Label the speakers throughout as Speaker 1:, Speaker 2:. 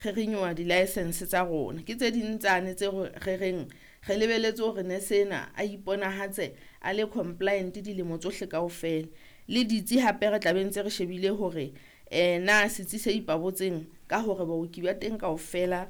Speaker 1: re renewa di-license tsa rona. Ke tse ding tsane tse re reng re lebeletse hore nesena a iponahatse a le compliant dilemo tsohle kaofela. Le ditsi hape re tla bentse re shebile hore na setsi se ipabotseng ka hore baoki ba teng kaofela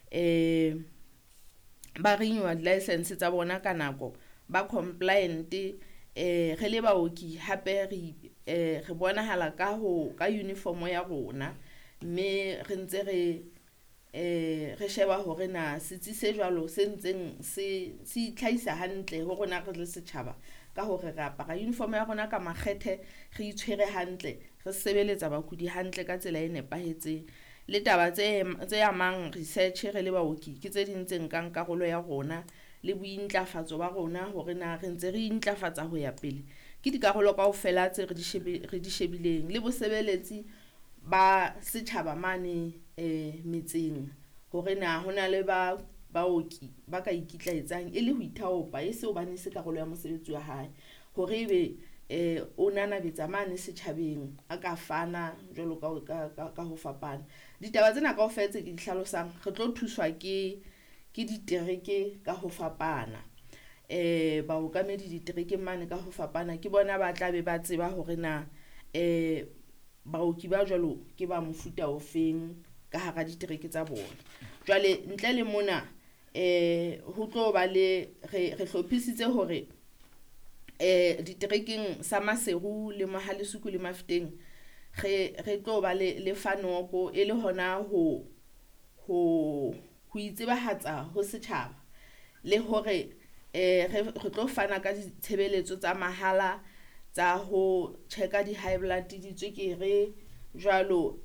Speaker 1: ba renewa di-license tsa bona ka nako, ba compliant. Re le baoki hape re bonahala ka uniform ya rona, mme re ntse re sheba hore na setsi se jwalo se ntseng se itlhaisa hantle ho rona re le setjhaba ka hore re apara uniform ya rona ka makgethe, re itshwere hantle, re sebeletsa bakudi hantle ka tsela e nepahetseng. Le taba tse amang research re le baoki ke tse ding tse nkang karolo ya rona, le bointlafatso ba rona hore na re ntse re intlafatsa ho ya pele. Ke dikarolo kaofela tse re di shebileng, le bosebeletsi ba setjhaba mane metseng hore na hona le baoki ba ka ikitlaetsang e le ho ithaopa e se hobane se karolo ya mosebetsi wa hae, hore ebe o nanabetsa mane setjhabeng a ka fana jwalo ka ho fapana. Ditaba tsena kaofela tse ke di hlalosang re tlo thuswa ke ditereke ka ho fapana. Baokamedi diterekeng mane ka ho fapana ke bona ba tla be ba tseba hore na baoki ba jwalo ke ba mofuta ofeng ka hara ditereke tsa bona. Jwale ntle le mona ho tlo ba le re hlophisitse hore diterekeng sa Maseru le Mohalesuku le Mafikeng re tlo ba le fanoko e le hona ho itsebahatsa ho setjhaba, le hore re tlo fana ka ditshebeletso tsa mahala tsa ho check-a di-high blood, ditswekere jwalo.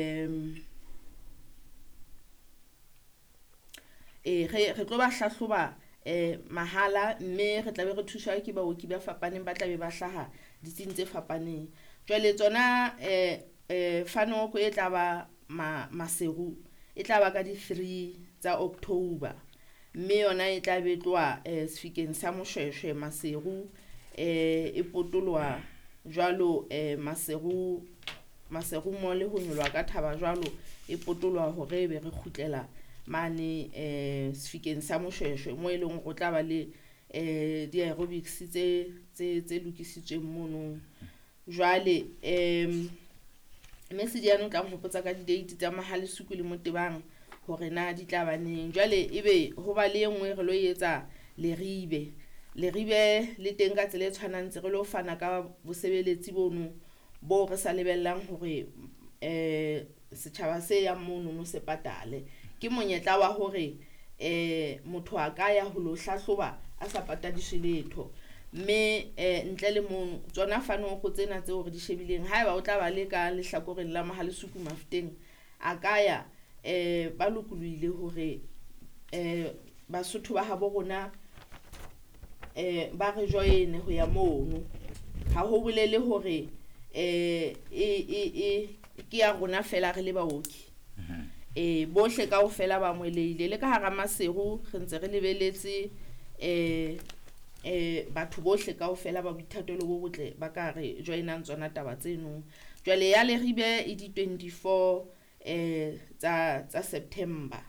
Speaker 1: Re tlo ba hlahloba mahala, mme re tlabe re thuswa ke baoki ba fapaneng ba tlabe ba hlaha ditsing tse fapaneng. Jwale tsona fanoko e tla ba Maseru e tla ba ka di-3 tsa October, mme yona e tla be tloa Sefikeng sa Moshweshwe. Maseru e potolwa jwalo Maseru mo le ho nyolwa ka thaba jwalo e potolwa hore be re kgutlela mane Sefikeng sa Moshweshwe mo eleng go tla ba le di-aerobics tse lokisitsweng mono. Jwale mme se diano tla mohopotsa ka di-date tsa Mohalesuku le Motebang hore na di tla ba neng. Jwale ebe ho ba le engwe re lo etsa Leribe le teng ka tsela e tshwanang tse re lo fana ka bosebeletsi bono bo re sa lebellang hore setjhaba se yang mono no se patale. Ke monyetla wa hore motho a ka ya ho lo hlahloba a sa patadiswe letho, mme ntle le mono tsona fanoko tsena tseo re di shebileng, haeba o tla ba le ka lehlakoreng la Mohalesuku Mafikeng a ka ya ba lokolohile hore Basotho ba habo rona ba re join ho ya mono. Ha ho bolele hore ke ya rona fela re le baoki. Bohle kaofela ba moelehile le ka hara Maseru re ntse re lebeletse batho bohle kaofela ba boithatelo bo botle ba ka re joinang tsona taba tseno. Jwale ya Leribe e di 24 tsa September.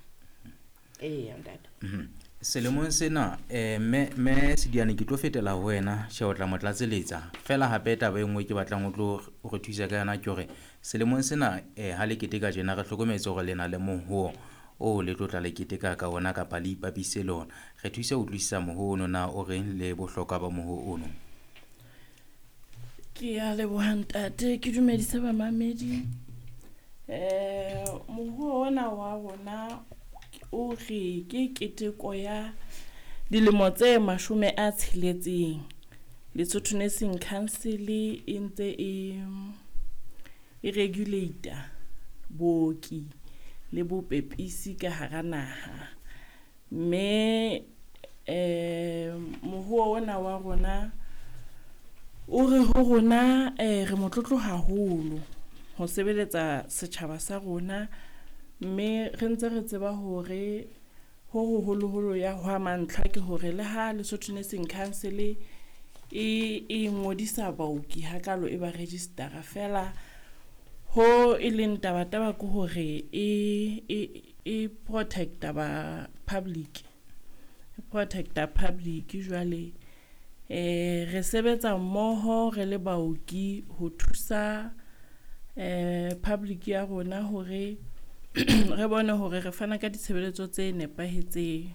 Speaker 2: Selemong sena me Sediane ke tlo fetela ho wena she o tla motlatseletsa fela hape taba e nngwe ke batlang o tlo re thusa ka yana ke hore selemong sena ha le keteka jena re hlokometse hore lena le mohuo o le tlotla le keteka ka ona kapa le ipapise lona. Re thusa ho tlisa mohuo ono na o reng le bohlokwa ba mohuo ono.
Speaker 3: Ke ya leboha ntate, ke dumedisa bamamedi. Mohuo ona wa rona o re ke keteko ya dilemo tse 60 Lesotho Nursing Council e ntse e regulator booki le bopepisi ka hara naha, mme mohuo ona wa rona o re ho rona re motlotlo haholo ho sebeletsa setjhaba sa rona, mme re ntse re tseba hore ho hoholoholo ya ho mantlha ke hore le ha Lesotho Nursing Council e ngodisa baoki hakalo e ba registera fela ho e leng taba ko hore e protecta ba public, jwale re sebetsa mmoho re le baoki ho thusa public ya rona hore re bone hore re fana ka ditshebeletso tse nepahetseng.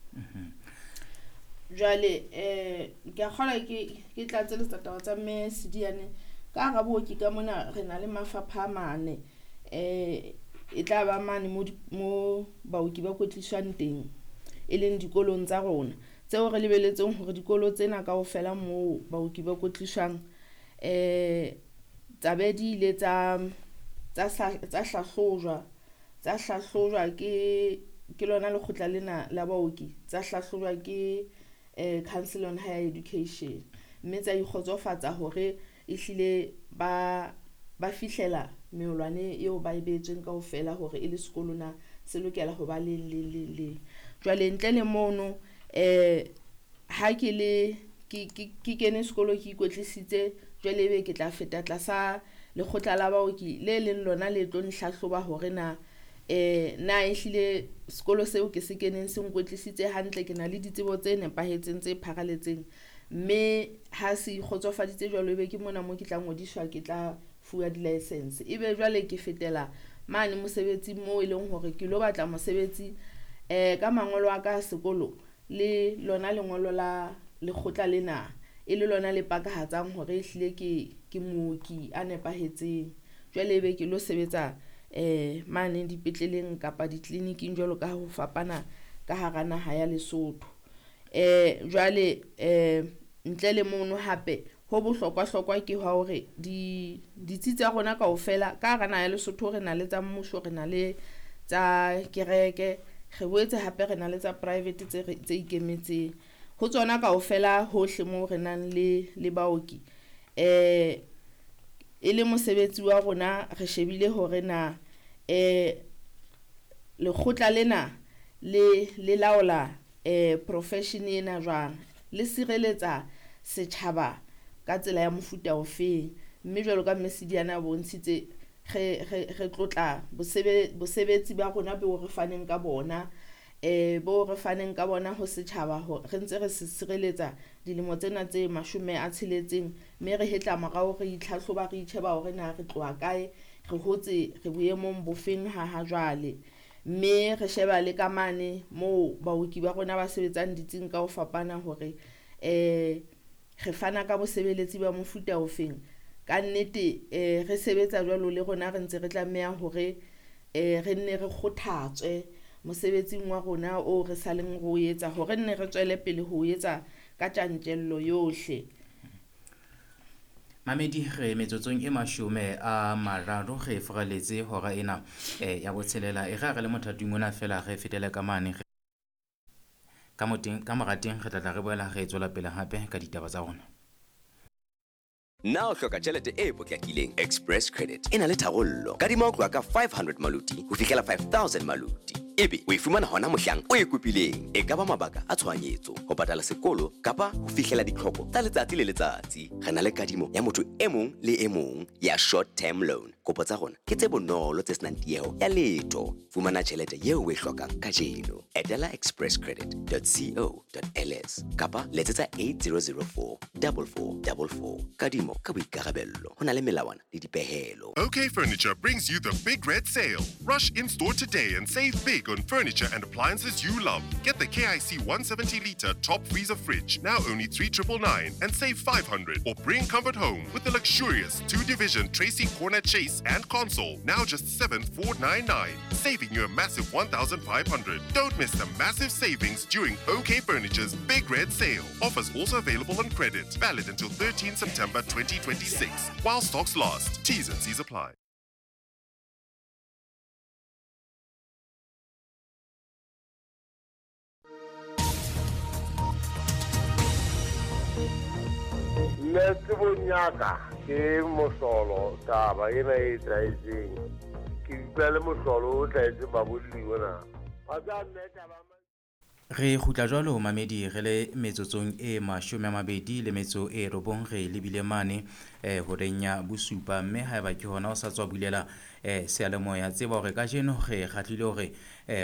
Speaker 1: Jwale ke a kgola ke tlatse le taba tsa mme Sidiane ka ga booki ka mona re na le mafapha mane e tla ba mane mo baoki ba kwetliswang teng e leng dikolong tsa rona tseo re lebeletseng hore dikolo tsena kaofela moo baoki ba kwetliswang tsabedi ile tsa hlahlojwa ke lona lekgotla lena la baoki tsa hlahlojwa ke Council on Higher Education, mme tsa ikgotsofatsa hore ehlile ba fihlela meolwane eo ba ibetseng kaofela hore e le sekolona se lokela ho ba le jwale ntle le mono ha ke kene sekolo ke ikwetlisitse jwale be ke tla feta tlasa lekgotla la baoki le leng lona le tlo nhlahloba hore na ehlile sekolo seo ke se keneng se nkwetlisitse hantle, ke na le ditsebo tse nepahetseng tse pharaletseng, mme ha se ikgotsofaditse jwalo ebe ke mona mo ke tla ngodiswa ke tla fuwa di-license. Ebe jwale ke fetela mane mosebetsi mo e leng hore ke lo batla mosebetsi ka mangolo a ka sekolo le lona lengolo la lekgotla lena e le lona le pakahatsang hore ehlile ke mooki a nepahetseng. Jwale ebe ke lo sebetsa mane dipetleleng kapa dikliniking jwalo ka ho fapana ka hara naha ya Lesotho. Jwale ntle le mono hape ho bohlokwa ke hore ditsi tsa rona kaofela ka hara naha ya Lesotho re na le tsa mmuso, re na le tsa kereke, re boetse hape re na le tsa private tse ikemetseng. Ho tsona kaofela hohle moo re nang le baoki e le mosebetsi wa rona re shebile hore na lekgotla lena le laola profession ena jwang, le sireletsa setjhaba ka tsela ya mofuta ofeng. Mme jwalo ka Mmesidiana a bontshitse re tlotla bosebetsi ba rona beo re faneng ka bona ho setjhaba re ntse re se sireletsa dilemo tsena tse 60, mme re hetla morao re itlhahloba re itjheba hore na re tloa kae, re hotse re boemong bofeng ha jwale. Mme re sheba le ka mane moo baoki ba rona ba sebetsang ditsing ka ho fapana hore re fana ka bosebeletsi ba mofuta ofeng. Ka nnete re sebetsa jwalo le rona re ntse re tlameha hore re nne re kgothatswe mosebetsing wa rona o re saleng go etsa hore nne re tswele pele ho etsa ka tjantjello yohle.
Speaker 2: Mamedi re metsotsong e 30 re foraletse hora ena ya botshelela e ga re le mothating ona fela re fetele ka mane ka morateng re tla re boela re tswela pele hape ka ditaba tsa rona.
Speaker 4: Now hloka tjhelete e potlakileng, Express Credit ena le tharollo. Kadima ho tloha ka 500 maluti ho fihlela 5000 maluti. Ebe o e fumana hona mohlang o e kopileng. E ka ba mabaka a tshohanyetso, ho patala sekolo kapa ho fihlela ditlhoko tsa letsatsi le letsatsi. Re na le kadimo ya motho e mong le e mong ya short term loan. Kopo tsa rona ke tse bonolo tse senang tieho ya letho. Fumana tjhelete yeo o e hlokang kajeno. Etela expresscredit.co.ls kapa letsetsa 8004 4444. Kadimo ka boikarabello. Ho na le melawana le dipehelo.
Speaker 5: OK Furniture brings you the big red sale. Rush in store today and save big on furniture and appliances you love. Get the KIC 170-litre top freezer fridge, now only 3,999 and save 500. Or bring comfort home with the luxurious 2-division Tracy corner chase and console, now just 7,499, saving you a massive 1,500. Don't miss the massive savings during OK Furniture's Big Red Sale. Offers also available on credit, valid until 13 September 2026, while stocks last. T's and C's apply.
Speaker 6: Bonyaka ke mosolo taba ena e tlaetseng ke utlwele mosolo o tlaetse ba bolliwe na
Speaker 2: Re khutla jwalo mamedi re le metsotsong e 29 re lebile mane horeng ya bosupa mme haeba ke hona o sa tswa bulela seyalemoya tseba hore ka jeno re kgatlile hore